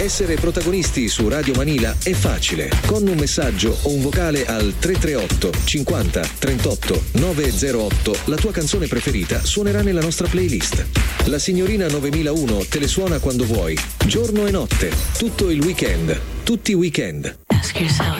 Essere protagonisti su Radio Manila è facile. Con un messaggio o un vocale al 338 50 38 908 la tua canzone preferita suonerà nella nostra playlist. La signorina 9001 te le suona quando vuoi, giorno e notte, tutto il weekend, tutti i weekend. Ask yourself